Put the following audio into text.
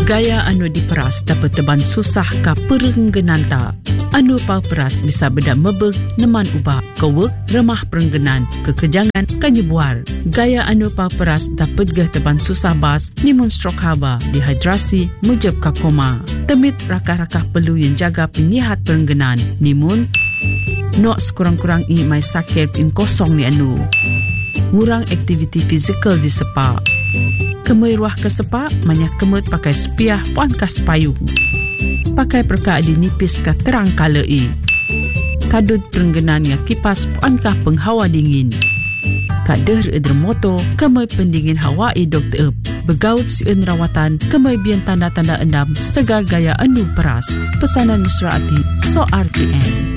Gaya anu diperas dapat teban susah ka perenggenan ta. Anu pau peras bisa bedak mebeg neman ubah kewek remah perenggenan kekejangan kanyebuar. Gaya anu pau peras dapat geh teban susah bas nimun stroke haba, dehidrasi, mujab ka koma. Temit rakah-rakah perlu yang jaga penyihat perenggenan nimun nok sekurang-kurang mai sakit in kosong ni anu. Ngurang aktiviti fizikal di sepa. Kemai ruah ke sepa, banyak kemut pakai sepiah puan kas payung. Pakai perka di nipis ka terang kalai. Kadut perenggenan ya kipas puan kah penghawa dingin. Kader edermoto, kemai pendingin hawa dokter begaut si rawatan, kemai bian tanda-tanda endam segar gaya anu peras. Pesanan Nusra Ati, So RTN.